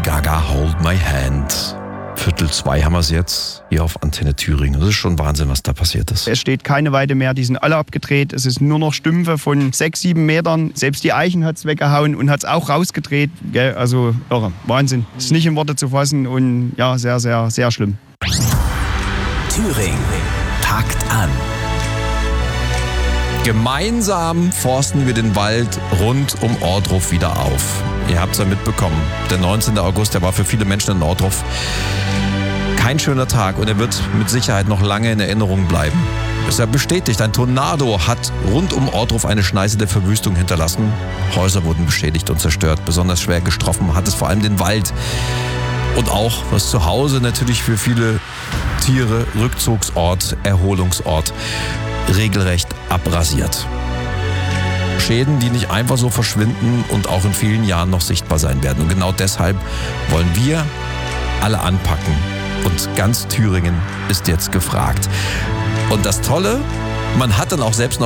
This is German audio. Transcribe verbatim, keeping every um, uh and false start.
Gaga, Hold My Hand. Viertel zwei haben wir es jetzt hier auf Antenne Thüringen. Das ist schon Wahnsinn, was da passiert ist. Es steht keine Weide mehr, die sind alle abgedreht. Es ist nur noch Stümpfe von sechs, sieben Metern. Selbst die Eichen hat es weggehauen und hat es auch rausgedreht. Gell? Also irre, Wahnsinn. Ist nicht in Worte zu fassen und ja, sehr, sehr, sehr schlimm. Thüringen packt an. Gemeinsam forsten wir den Wald rund um Ohrdruf wieder auf. Ihr habt es ja mitbekommen. Der neunzehnten August, der war für viele Menschen in Ohrdruf kein schöner Tag und er wird mit Sicherheit noch lange in Erinnerung bleiben. Es ist ja bestätigt, ein Tornado hat rund um Ohrdruf eine Schneise der Verwüstung hinterlassen. Häuser wurden beschädigt und zerstört. Besonders schwer getroffen hat es vor allem den Wald. Und auch das Zuhause natürlich für viele Tiere, Rückzugsort, Erholungsort, regelrecht abrasiert. Schäden, die nicht einfach so verschwinden und auch in vielen Jahren noch sichtbar sein werden. Und genau deshalb wollen wir alle anpacken. Und ganz Thüringen ist jetzt gefragt. Und das Tolle, man hat dann auch selbst noch